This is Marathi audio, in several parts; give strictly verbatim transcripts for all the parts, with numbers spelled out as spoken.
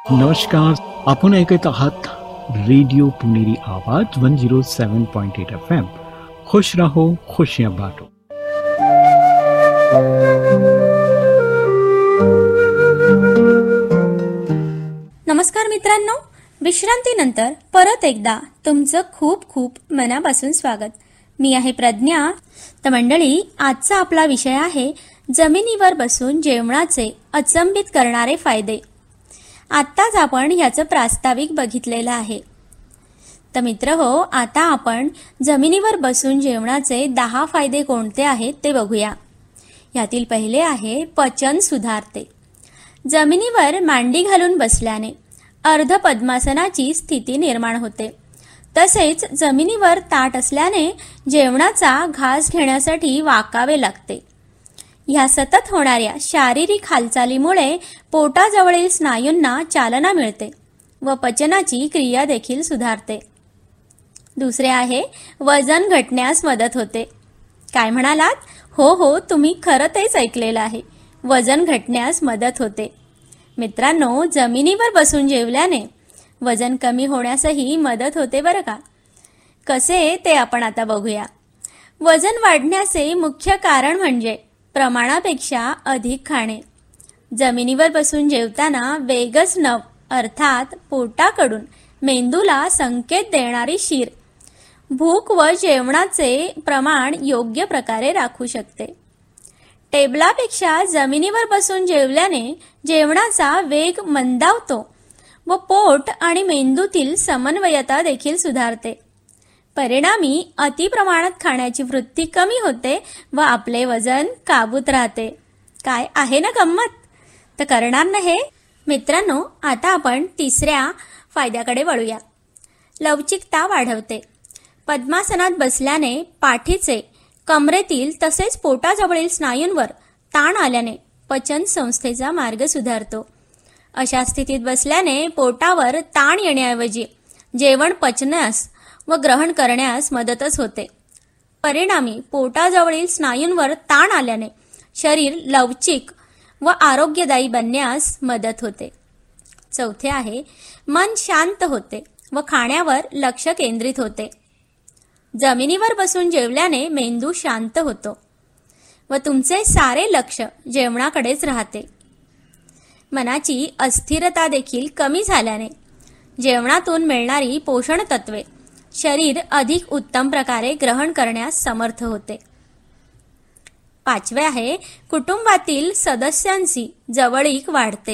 नमस्कार. आपण ऐकत आहात रेडिओ पुणेरी आवाज वन झिरो सेवन पॉइंट एट एफ एम. खुश रहो खुशियां बांटो. नमस्कार मित्रांनो, विश्रांतीनंतर परत एकदा तुमचं खूप खूप मनापासून स्वागत. मी आहे प्रज्ञा. तर मंडळी, आजचा आपला विषय आहे जमिनीवर बसून जेवणाचे अचंबित करणारे फायदे. आत्ताच आपण ह्याचं प्रास्ताविक बघितलेलं आहे. तर मित्र हो, आता आपण जमिनीवर बसून जेवणाचे दहा फायदे कोणते आहेत ते बघूया. यातील पहिले आहे पचन सुधारते. जमिनीवर मांडी घालून बसल्याने अर्ध पद्मासनाची स्थिती निर्माण होते. तसेच जमिनीवर ताट असल्याने जेवणाचा घास घेण्यासाठी वाकावे लागते. ह्या सतत होणाऱ्या शारीरिक हालचालीमुळे पोटाजवळील स्नायूंना चालना मिळते व पचनाची क्रिया देखील सुधारते. दुसरे आहे वजन घटण्यास मदत होते. काय म्हणालात? हो हो, तुम्ही खरं तेच ऐकलेलं आहे. वजन घटण्यास मदत होते. मित्रांनो, जमिनीवर बसून जेवल्याने वजन कमी होण्यासही मदत होते बरं का. कसे ते आपण आता बघूया. वजन वाढण्याचे मुख्य कारण म्हणजे प्रमाणापेक्षा अधिक खाणे. जमिनीवर बसून जेवताना वेगस नव अर्थात पोटाकडून मेंदूला संकेत देणारी शिर भूक व जेवणाचे प्रमाण योग्य प्रकारे राखू शकते. टेबलापेक्षा जमिनीवर बसून जेवल्याने जेवणाचा वेग मंदावतो व पोट आणि मेंदूतील समन्वयता देखील सुधारते. परिणामी अतिप्रमाणात खाण्याची वृत्ती कमी होते व आपले वजन काबूत राहते. काय आहे ना गंमत? तर करणार ना हे? मित्रांनो, आता आपण तिसऱ्या फायद्याकडे वळूया. लवचिकता वाढवते. पद्मासनात बसल्याने पाठीचे, कमरेतील तसेच पोटाजवळील स्नायूंवर ताण आल्याने पचन संस्थेचा मार्ग सुधारतो. अशा स्थितीत बसल्याने पोटावर ताण येण्याऐवजी जेवण पचण्यास व ग्रहण करण्यास मदतच होते. परिणामी पोटाजवळील स्नायूंवर ताण आल्याने शरीर लवचिक व आरोग्यदायी बनण्यास मदत होते. चौथे आहे मन शांत होते व खाण्यावर लक्ष केंद्रित होते. जमिनीवर बसून जेवल्याने मेंदू शांत होतो व तुमचे सारे लक्ष जेवणाकडेच राहते. मनाची अस्थिरता देखील कमी झाल्याने जेवणातून मिळणारी पोषण तत्वे शरीर अधिक उत्तम प्रकारे ग्रहण करण्यास समर्थ होते. पाचवे आहे कुटुंबातील सदस्यांची जवळीक वाढते.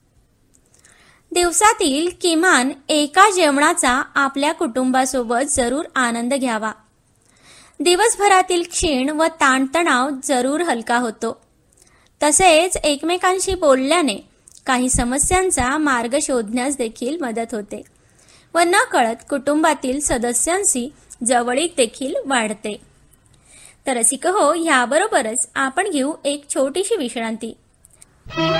दिवसातील किमान एका जेवणाचा आपल्या कुटुंबासोबत जरूर आनंद घ्यावा. दिवसभरातील क्षीण व ताणतणाव जरूर हलका होतो. तसेच एकमेकांशी बोलल्याने काही समस्यांचा मार्ग शोधण्यास देखील मदत होते व न कळत कुटुंबातील सदस्यांशी जवळीक देखील वाढते. तर रसिक हो, ह्याबरोबरच आपण घेऊ एक छोटीशी विश्रांती.